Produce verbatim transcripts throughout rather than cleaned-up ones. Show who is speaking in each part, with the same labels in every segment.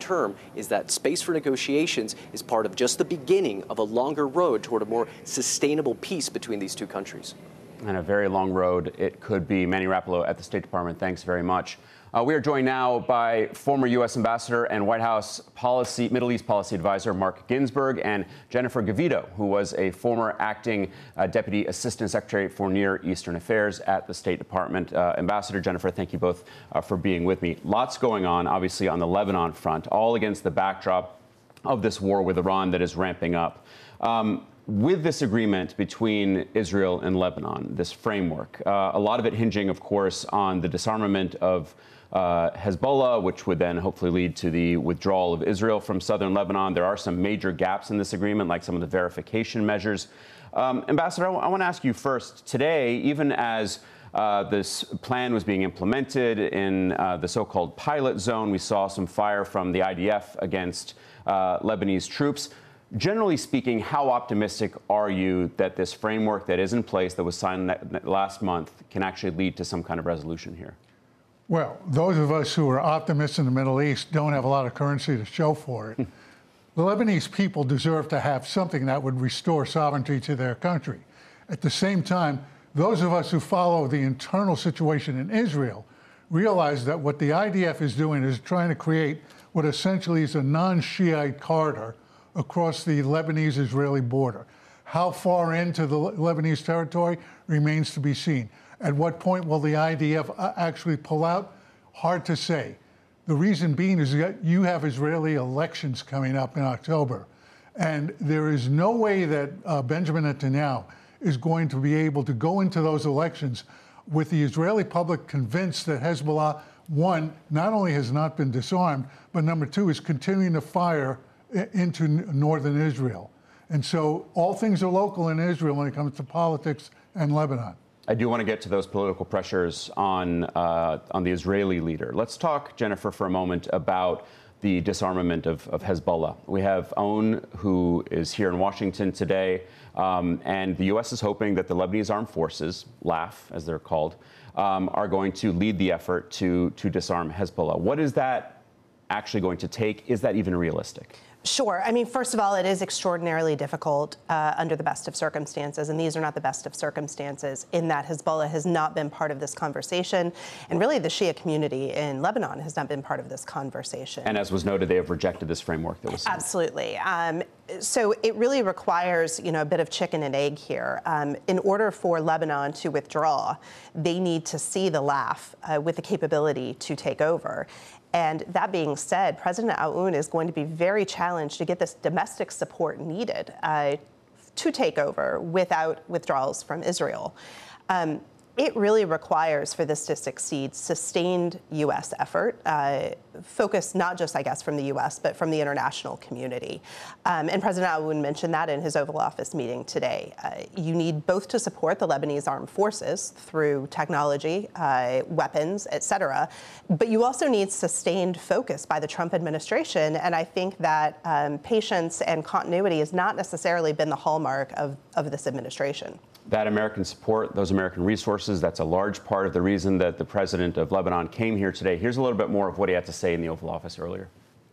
Speaker 1: term is that space for negotiations is part of just the beginning of a longer road toward a more sustainable peace between these two countries.
Speaker 2: And a very long road it could be. Manny Rapallo at the State Department, thanks very much. Uh, we are joined now by former U S Ambassador and White House policy, Middle East policy advisor Mark Ginsburg and Jennifer Gavito, who was a former acting uh, Deputy Assistant Secretary for Near Eastern Affairs at the State Department. Uh, Ambassador, Jennifer, thank you both uh, for being with me. Lots going on, obviously, on the Lebanon front, all against the backdrop of this war with Iran that is ramping up. Um, With this agreement between Israel and Lebanon, this framework, uh, a lot of it hinging, of course, on the disarmament of uh, Hezbollah, which would then hopefully lead to the withdrawal of Israel from southern Lebanon. There are some major gaps in this agreement, like some of the verification measures. Um, Ambassador, I, I want to ask you first, today, even as uh, this plan was being implemented in uh, the so-called pilot zone, we saw some fire from the I D F against uh, Lebanese troops. Generally speaking, how optimistic are you that this framework that is in place, that was signed last month, can actually lead to some kind of resolution here?
Speaker 3: Well, those of us who are optimists in the Middle East don't have a lot of currency to show for it. The Lebanese people deserve to have something that would restore sovereignty to their country. At the same time, those of us who follow the internal situation in Israel realize that what the I D F is doing is trying to create what essentially is a non-Shiite corridor across the Lebanese-Israeli border. How far into the Lebanese territory remains to be seen. At what point will the I D F actually pull out? Hard to say. The reason being is that you have Israeli elections coming up in October, and there is no way that uh, Benjamin Netanyahu is going to be able to go into those elections with the Israeli public convinced that Hezbollah, one, not only has not been disarmed, but number two, is continuing to fire into northern Israel. And so all things are local in Israel when it comes to politics and Lebanon.
Speaker 2: I do want to get to those political pressures on, uh, on the Israeli leader. Let's talk, Jennifer, for a moment about the disarmament of, of Hezbollah. We have Aoun, who is here in Washington today, um, and the U S is hoping that the Lebanese Armed Forces, L A F, as they're called, um, are going to lead the effort to, to disarm Hezbollah. What is that actually going to take? Is that even realistic?
Speaker 4: Sure. I mean, first of all, it is extraordinarily difficult uh, under the best of circumstances, and these are not the best of circumstances in that Hezbollah has not been part of this conversation, and really the Shia community in Lebanon has not been part of this conversation.
Speaker 2: And as was noted, they have rejected this framework that was signed.
Speaker 4: Absolutely. Um, so it really requires, you know, a bit of chicken and egg here. Um, in order for Lebanon to withdraw, they need to see the L A F uh, with the capability to take over. And that being said, President Aoun is going to be very challenged to get this domestic support needed uh, to take over without withdrawals from Israel. Um, it really requires, for this to succeed, sustained U S effort, uh, focused not just, I guess, from the U S, but from the international community. Um, and President Aoun mentioned that in his Oval Office meeting today. Uh, you need both to support the Lebanese armed forces through technology, uh, weapons, et cetera, but you also need sustained focus by the Trump administration. And I think that um, patience and continuity has not necessarily been the hallmark of, of this administration.
Speaker 2: That American support, those American resources, that's a large part of the reason that the president of Lebanon came here today. Here's a little bit more of what he had to say in the Oval Office earlier.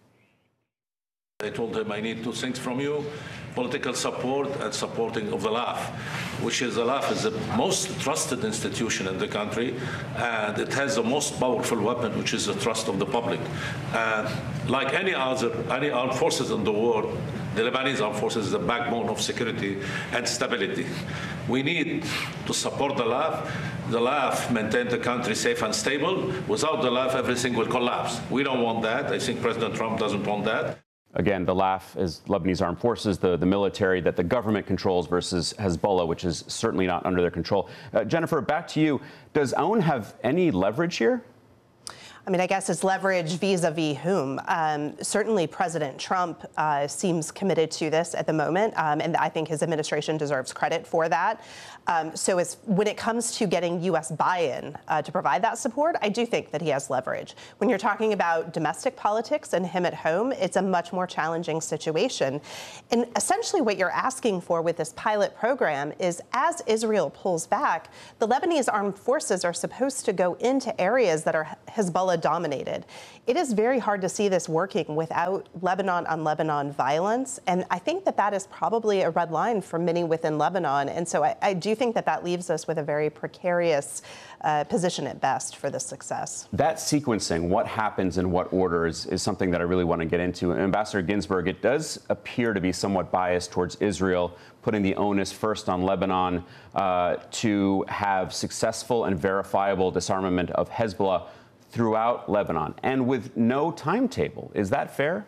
Speaker 5: I told him I need two things from you, political support and supporting of the L A F, which is the L A F is the most trusted institution in the country, and it has the most powerful weapon, which is the trust of the public. And like any other, any armed forces in the world, the Lebanese armed forces is the backbone of security and stability. We need to support the L A F. The L A F maintain the country safe and stable. Without the L A F, everything will collapse. We don't want that. I think President Trump doesn't want that.
Speaker 2: Again, the L A F is Lebanese Armed Forces, the, the military that the government controls, versus Hezbollah, which is certainly not under their control. Uh, Jennifer, back to you. Does Aoun have any leverage here?
Speaker 4: I mean, I guess it's leverage vis-a-vis whom. Um, certainly, President Trump uh, seems committed to this at the moment, um, and I think his administration deserves credit for that. Um, so as, when it comes to getting U S buy-in uh, to provide that support, I do think that he has leverage. When you're talking about domestic politics and him at home, it's a much more challenging situation. And essentially what you're asking for with this pilot program is, as Israel pulls back, the Lebanese armed forces are supposed to go into areas that are Hezbollah Hezbollah dominated. It is very hard to see this working without Lebanon on Lebanon violence. And I think that that is probably a red line for many within Lebanon. And so I, I do think that that leaves us with a very precarious uh, position at best for this success.
Speaker 2: That sequencing, what happens in what order, is, is something that I really want to get into. Ambassador Ginsburg, it does appear to be somewhat biased towards Israel, putting the onus first on Lebanon uh, to have successful and verifiable disarmament of Hezbollah throughout Lebanon, and with no timetable. Is that fair?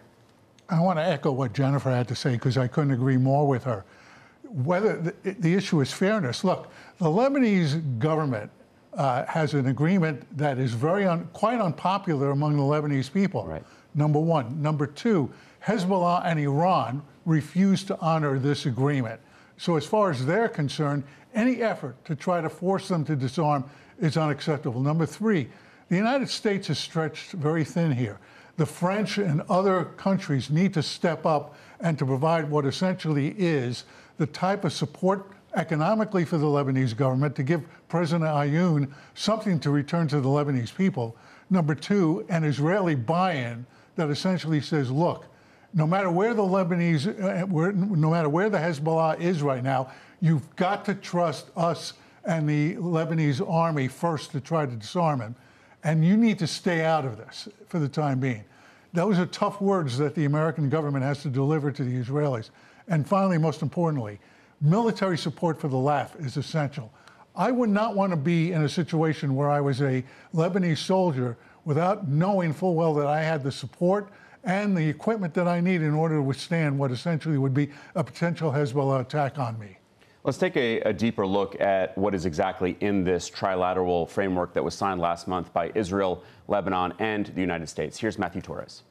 Speaker 3: I want to echo what Jennifer had to say, because I couldn't agree more with her. Whether the, the issue is fairness. Look, the Lebanese government uh, has an agreement that is very un, quite unpopular among the Lebanese people.
Speaker 2: Right.
Speaker 3: Number one. Number two, Hezbollah and Iran refuse to honor this agreement. So as far as they're concerned, any effort to try to force them to disarm is unacceptable. Number three, the United States is stretched very thin here. The French and other countries need to step up and to provide what essentially is the type of support economically for the Lebanese government to give President Ayoun something to return to the Lebanese people. Number two, an Israeli buy-in that essentially says, look, no matter where the Lebanese, uh, where, no matter where the Hezbollah is right now, you've got to trust us and the Lebanese army first to try to disarm him. And you need to stay out of this for the time being. Those are tough words that the American government has to deliver to the Israelis. And finally, most importantly, military support for the L A F is essential. I would not want to be in a situation where I was a Lebanese soldier without knowing full well that I had the support and the equipment that I need in order to withstand what essentially would be a potential Hezbollah attack on me.
Speaker 2: Let's take a, a deeper look at what is exactly in this trilateral framework that was signed last month by Israel, Lebanon, and the United States. Here's Matthew Torres.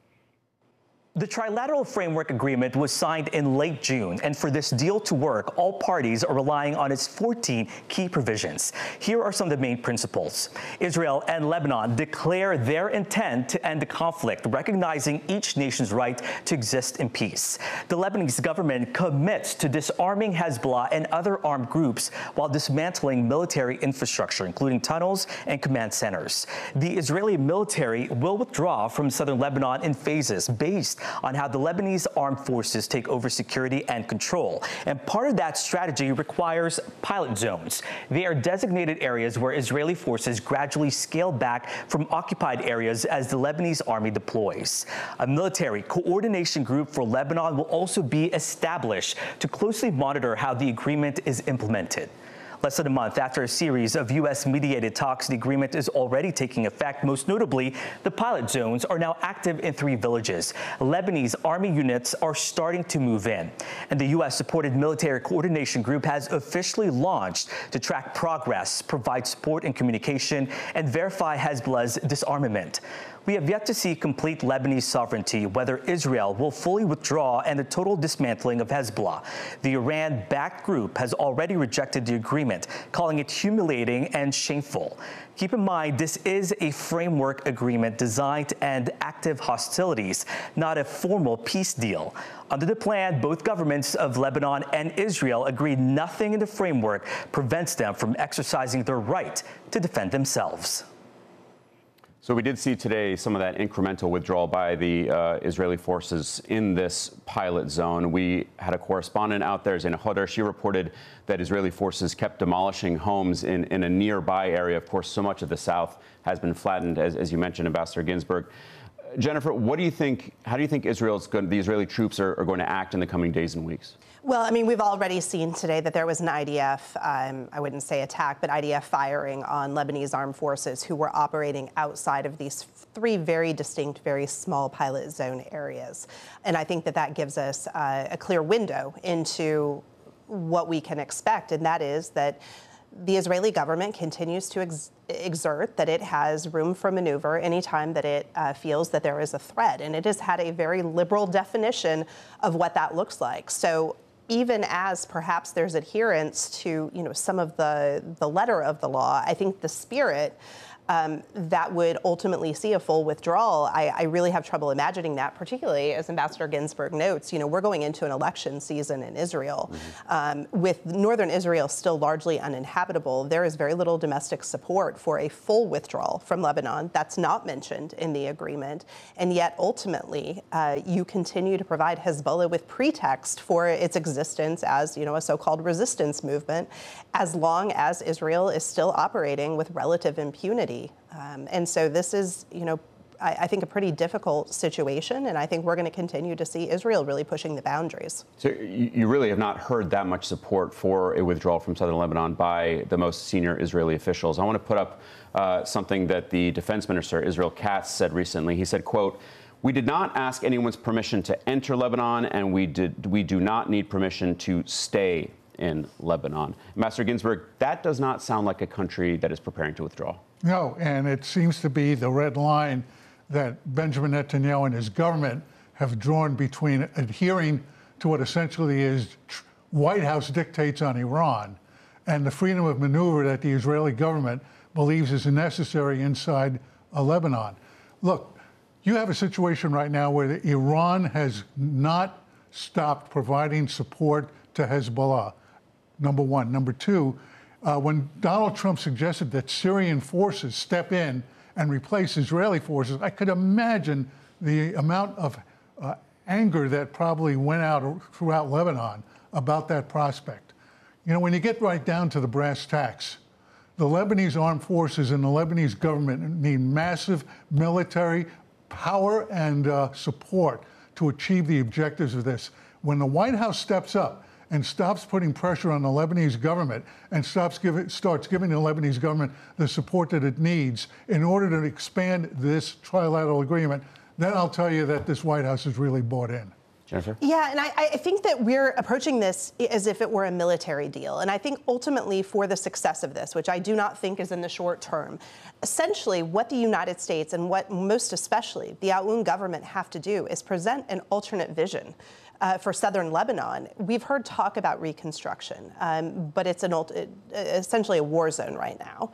Speaker 6: The trilateral framework agreement was signed in late June, and for this deal to work, all parties are relying on its fourteen key provisions. Here are some of the main principles. Israel and Lebanon declare their intent to end the conflict, recognizing each nation's right to exist in peace. The Lebanese government commits to disarming Hezbollah and other armed groups while dismantling military infrastructure, including tunnels and command centers. The Israeli military will withdraw from southern Lebanon in phases based on how the Lebanese armed forces take over security and control. And part of that strategy requires pilot zones. They are designated areas where Israeli forces gradually scale back from occupied areas as the Lebanese army deploys. A military coordination group for Lebanon will also be established to closely monitor how the agreement is implemented. Less than a month after a series of U S-mediated talks, the agreement is already taking effect. Most notably, the pilot zones are now active in three villages. Lebanese army units are starting to move in. And the U S-supported military coordination group has officially launched to track progress, provide support and communication, and verify Hezbollah's disarmament. We have yet to see complete Lebanese sovereignty, whether Israel will fully withdraw and the total dismantling of Hezbollah. The Iran-backed group has already rejected the agreement, calling it humiliating and shameful. Keep in mind, this is a framework agreement designed to end active hostilities, not a formal peace deal. Under the plan, both governments of Lebanon and Israel agreed nothing in the framework prevents them from exercising their right to defend themselves.
Speaker 2: So we did see today some of that incremental withdrawal by the uh, Israeli forces in this pilot zone. We had a correspondent out there, Zaina Hodar. She reported that Israeli forces kept demolishing homes in, in a nearby area. Of course, so much of the south has been flattened, as, as you mentioned, Ambassador Ginsburg. Jennifer, what do you think, how do you think Israel's going, the Israeli troops are, are going to act in the coming days and weeks?
Speaker 4: Well, I mean, we've already seen today that there was an I D F, um, I wouldn't say attack, but I D F firing on Lebanese armed forces who were operating outside of these three very distinct, very small pilot zone areas. And I think that that gives us uh, a clear window into what we can expect, and that is that the Israeli government continues to ex exert that it has room for maneuver anytime that it uh, feels that there is a threat. And it has had a very liberal definition of what that looks like. So even as perhaps there's adherence to, you know, some of the, the letter of the law, I think the spirit um, that would ultimately see a full withdrawal. I, I really have trouble imagining that, particularly as Ambassador Ginsburg notes, you know, we're going into an election season in Israel. Mm-hmm. um, with northern Israel still largely uninhabitable, there is very little domestic support for a full withdrawal from Lebanon. That's not mentioned in the agreement. And yet, ultimately, uh, you continue to provide Hezbollah with pretext for its existence as, you know, a so-called resistance movement, as long as Israel is still operating with relative impunity. Um, and so this is, you know, I, I think a pretty difficult situation, and I think we're going to continue to see Israel really pushing the boundaries. So
Speaker 2: you, you really have not heard that much support for a withdrawal from southern Lebanon by the most senior Israeli officials. I want to put up uh, something that the defense minister, Israel Katz, said recently. He said, quote, "We did not ask anyone's permission to enter Lebanon, and we did we do not need permission to stay in Lebanon." Ambassador Ginsburg, that does not sound like a country that is preparing to withdraw.
Speaker 3: No, and it seems to be the red line that Benjamin Netanyahu and his government have drawn between adhering to what essentially is White House dictates on Iran and the freedom of maneuver that the Israeli government believes is necessary inside uh, Lebanon. Look, you have a situation right now where Iran has not stopped providing support to Hezbollah, number one. Number two, uh, when Donald Trump suggested that Syrian forces step in and replace Israeli forces, I could imagine the amount of uh, anger that probably went out throughout Lebanon about that prospect. You know, when you get right down to the brass tacks, the Lebanese armed forces and the Lebanese government need massive military power and uh, support to achieve the objectives of this. When the White House steps up and stops putting pressure on the Lebanese government and stops giving, starts giving the Lebanese government the support that it needs in order to expand this trilateral agreement, then I'll tell you that this White House is really bought in.
Speaker 2: Jennifer?
Speaker 4: Yeah, and I, I think that we're approaching this as if it were a military deal. And I think ultimately for the success of this, which I do not think is in the short term, essentially what the United States and what most especially the Aoun government have to do is present an alternate vision Uh, for southern Lebanon. We've heard talk about reconstruction, um, but it's an it, essentially a war zone right now.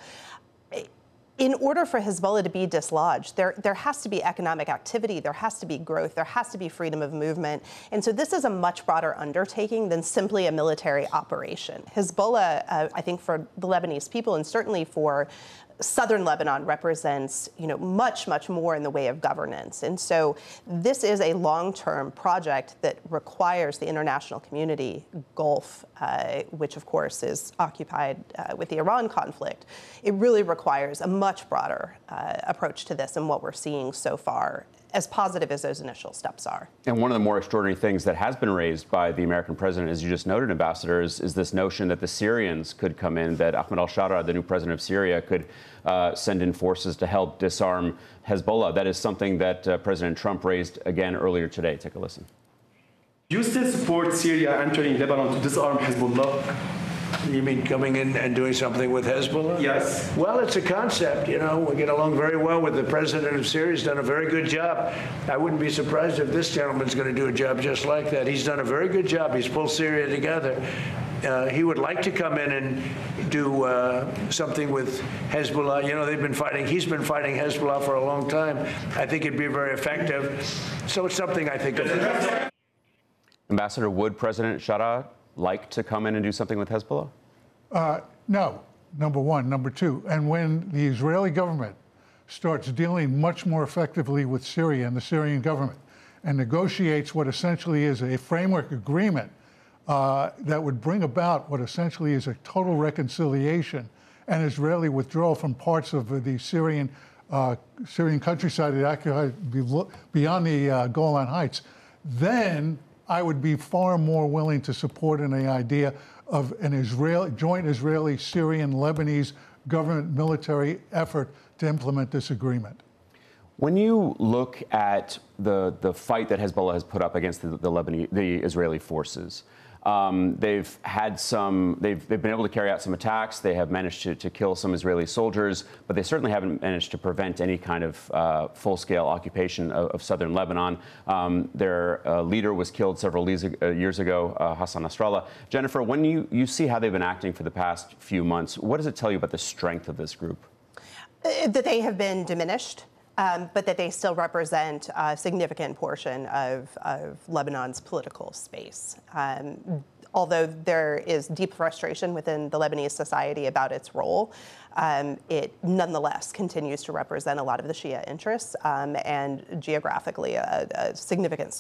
Speaker 4: In order for Hezbollah to be dislodged, there, there has to be economic activity, there has to be growth, there has to be freedom of movement. And so this is a much broader undertaking than simply a military operation. Hezbollah, uh, I think for the Lebanese people and certainly for southern Lebanon represents, you know, much, much more in the way of governance. And so this is a long-term project that requires the international community, Gulf, uh, which of course is occupied uh, with the Iran conflict. It really requires a much broader uh, approach to this than what we're seeing so far, as positive as those initial steps are.
Speaker 2: And one of the more extraordinary things that has been raised by the American president, as you just noted, Ambassador, is, is this notion that the Syrians could come in, that Ahmed al-Shara, the new president of Syria, could uh, send in forces to help disarm Hezbollah. That is something that uh, President Trump raised again earlier today. Take a listen.
Speaker 7: Do you still support Syria entering Lebanon to disarm Hezbollah?
Speaker 8: You mean coming in and doing something with Hezbollah?
Speaker 7: Yes.
Speaker 8: Well, it's a concept. You know, we get along very well with the president of Syria. He's done a very good job. I wouldn't be surprised if this gentleman's going to do a job just like that. He's done a very good job. He's pulled Syria together. Uh, he would like to come in and do uh, something with Hezbollah. You know, they've been fighting. He's been fighting Hezbollah for a long time. I think it'd be very effective. So it's something I think of.
Speaker 2: Ambassador, would President Shara like to come in and do something with Hezbollah?
Speaker 3: Uh, no, number one. Number two, and when the Israeli government starts dealing much more effectively with Syria and the Syrian government and negotiates what essentially is a framework agreement uh, that would bring about what essentially is a total reconciliation and Israeli withdrawal from parts of the Syrian uh, Syrian countryside that occupied beyond the uh, Golan Heights, then I would be far more willing to support an idea of an Israeli, joint Israeli, Syrian, Lebanese government military effort to implement this agreement.
Speaker 2: When you look at the, the fight that Hezbollah has put up against the, the, Lebanese, the Israeli forces, um, they've had some, they've, they've been able to carry out some attacks. They have managed to, to kill some Israeli soldiers, but they certainly haven't managed to prevent any kind of uh, full-scale occupation of, of southern Lebanon. Um, their uh, leader was killed several years ago, uh, Hassan Nasrallah. Jennifer, when you, you see how they've been acting for the past few months, what does it tell you about the strength of this group?
Speaker 4: Uh, that they have been diminished, um, but that they still represent a significant portion of, of Lebanon's political space. Um, although there is deep frustration within the Lebanese society about its role, um, it nonetheless continues to represent a lot of the Shia interests um, and geographically a, a significant